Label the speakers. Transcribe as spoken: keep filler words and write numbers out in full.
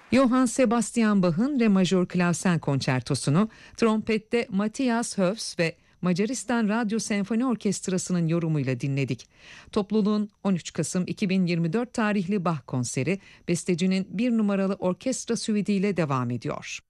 Speaker 1: Johann Sebastian Bach'ın Re majör klavsen konçertosunu trompette Matthias Höfs ve Macaristan Radyo Senfoni Orkestrası'nın yorumuyla dinledik. Topluluğun on üç Kasım iki bin yirmi dört tarihli Bach konseri bestecinin bir numaralı orkestra süitiyle devam ediyor.